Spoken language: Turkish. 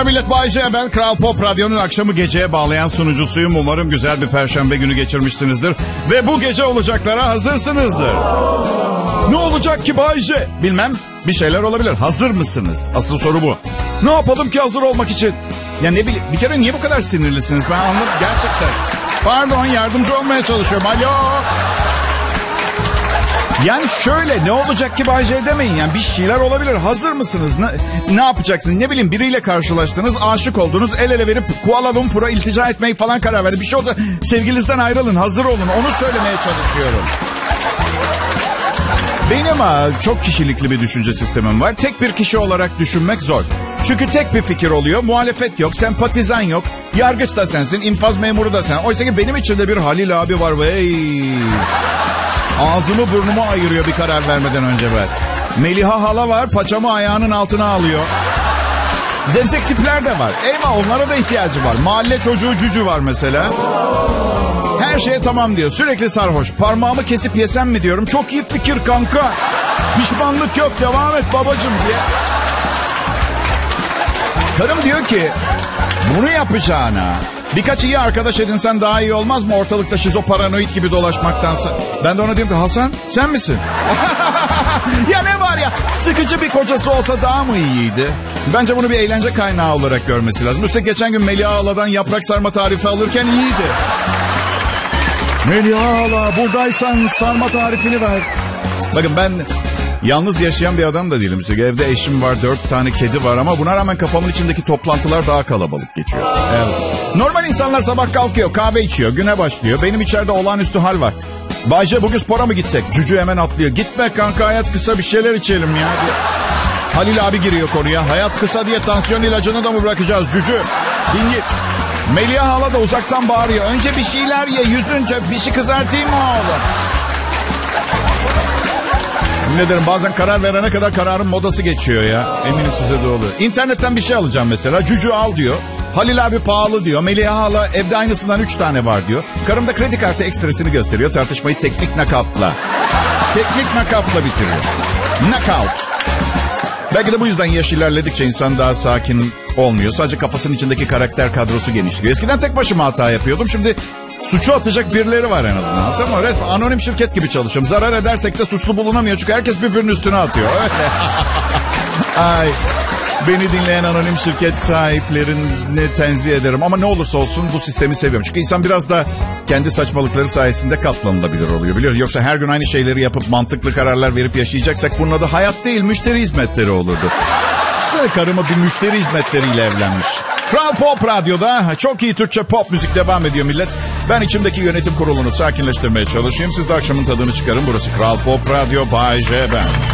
Millet, Bay J, ben Kral Pop Radyo'nun akşamı geceye bağlayan sunucusuyum. Umarım güzel bir perşembe günü geçirmişsinizdir. Ve bu gece olacaklara hazırsınızdır. Ne olacak ki Bay J? Bilmem, bir şeyler olabilir. Hazır mısınız? Asıl soru bu. Ne yapalım ki hazır olmak için? Ya ne bileyim, bir kere niye bu kadar sinirlisiniz? Ben anladım gerçekten. Pardon, yardımcı olmaya çalışıyorum. Alo. Yani şöyle, ne olacak ki Bay J demeyin. Yani bir şeyler olabilir. Hazır mısınız? Ne yapacaksınız? Ne bileyim, biriyle karşılaştınız, aşık oldunuz, el ele verip Kuala Lumpur'a iltica etmeyi falan karar verdi. Bir şey olsa sevgilinizden ayrılın, hazır olun. Onu söylemeye çalışıyorum. Benim çok kişilikli bir düşünce sistemim var. Tek bir kişi olarak düşünmek zor. Çünkü tek bir fikir oluyor. Muhalefet yok, sempatizan yok. Yargıç da sensin, infaz memuru da sen. Oysa ki benim içinde bir Halil abi var. Vey. Ağzımı burnumu ayırıyor bir karar vermeden önce ben. Meliha hala var, paçamı ayağının altına alıyor. Zevzek tipler de var. Eyvah, onlara da ihtiyacı var. Mahalle çocuğu Cücü var mesela. Her şeye tamam diyor. Sürekli sarhoş. Parmağımı kesip yesem mi diyorum. Çok iyi fikir kanka. Pişmanlık yok, devam et babacığım diye. Karım diyor ki bunu yapacağına birkaç iyi arkadaş edinsen daha iyi olmaz mı, ortalıkta şizoparanoid gibi dolaşmaktansa? Ben de ona diyorum ki Hasan sen misin? Ya ne var ya, sıkıcı bir kocası olsa daha mı iyiydi? Bence bunu bir eğlence kaynağı olarak görmesi lazım. Üstelik geçen gün Meliha Hala'dan yaprak sarma tarifi alırken iyiydi. Meliha Hala, buradaysan sarma tarifini ver. Bakın ben yalnız yaşayan bir adam da değilim. Üstelik evde eşim var, 4 tane kedi var ama buna rağmen kafamın içindeki toplantılar daha kalabalık geçiyor. Evet. Normal insanlar sabah kalkıyor, kahve içiyor, güne başlıyor. Benim içeride olağanüstü hal var. Bayce, bugün spora mı gitsek? Cücü hemen atlıyor. Gitme kanka, hayat kısa, bir şeyler içelim ya. Halil abi giriyor konuya. Hayat kısa diye tansiyon ilacını da mı bırakacağız Cücü? Dingi. Meliha Hala da uzaktan bağırıyor. Önce bir şeyler ye, yüzünce pişi kızartayım mı oğlum? Ne derim, bazen karar verene kadar kararın modası geçiyor ya. Eminim size de oluyor. İnternetten bir şey alacağım mesela. Cücü al diyor. Halil abi pahalı diyor. Meliha Hala evde aynısından 3 tane var diyor. Karım da kredi kartı ekstresini gösteriyor. Tartışmayı teknik knockout'la. Teknik knockout'la bitiriyor. Knockout. Belki de bu yüzden yaş ilerledikçe insan daha sakin olmuyor. Sadece kafasının içindeki karakter kadrosu genişliyor. Eskiden tek başıma hata yapıyordum. Şimdi suçu atacak birileri var en azından. Tamam, resmen anonim şirket gibi çalışıyorum. Zarar edersek de suçlu bulunamıyor. Çünkü herkes birbirinin üstüne atıyor. Öyle. Ay, beni dinleyen anonim şirket sahiplerini tenzih ederim. Ama ne olursa olsun bu sistemi seviyorum. Çünkü insan biraz da kendi saçmalıkları sayesinde katlanılabilir oluyor, biliyor. Yoksa her gün aynı şeyleri yapıp mantıklı kararlar verip yaşayacaksak bunun adı hayat değil, müşteri hizmetleri olurdu. Karıma bir müşteri hizmetleriyle evlenmiş. Kral Pop Radyo'da çok iyi Türkçe pop müzik devam ediyor millet. Ben içimdeki yönetim kurulunu sakinleştirmeye çalışayım. Siz de akşamın tadını çıkarın. Burası Kral Pop Radyo, Bay J ben.